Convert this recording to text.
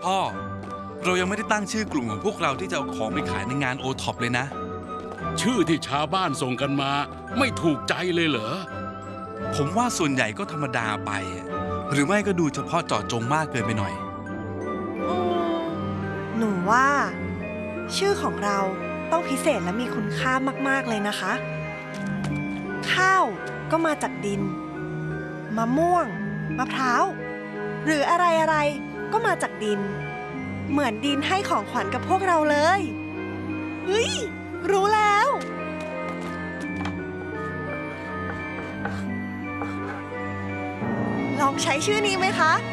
พ่อเรายังไม่ได้ตั้งชื่อกลุ่มของพวกเราที่จะเอาของไปขายในงานโอท็อปเลยนะชื่อที่ชาวบ้านส่งกันมาไม่ถูกใจเลยเหรอผมว่าส่วนใหญ่ก็ธรรมดาไปหรือไม่ก็ดูเฉพาะเจาะจงมากเกินไปหน่อยหนูว่าชื่อของเราต้องพิเศษและมีคุณค่ามากๆเลยนะคะข้าวก็มาจากดินมะม่วงมะพร้าวหรืออะไรก็มาจากดินเหมือนดินให้ของขวัญกับพวกเราเลยเฮ้ยรู้แล้วลองใช้ชื่อนี้ไหมคะ